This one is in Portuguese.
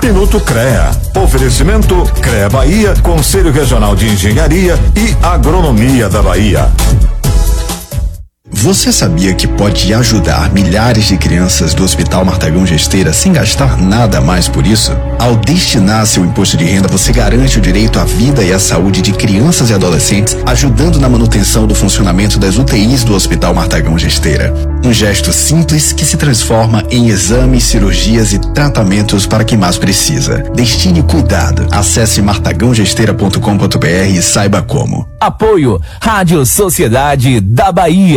Minuto CREA. Oferecimento CREA Bahia, Conselho Regional de Engenharia e Agronomia da Bahia. Você sabia que pode ajudar milhares de crianças do Hospital Martagão Gesteira sem gastar nada mais por isso? Ao destinar seu imposto de renda, você garante o direito à vida e à saúde de crianças e adolescentes, ajudando na manutenção do funcionamento das UTIs do Hospital Martagão Gesteira. Um gesto simples que se transforma em exames, cirurgias e tratamentos para quem mais precisa. Destine cuidado. Acesse martagãogesteira.com.br e saiba como. Apoio Rádio Sociedade da Bahia.